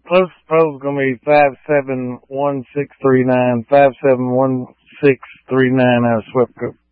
Closest poll's gonna be 571639, 571639 out of SWEPCO.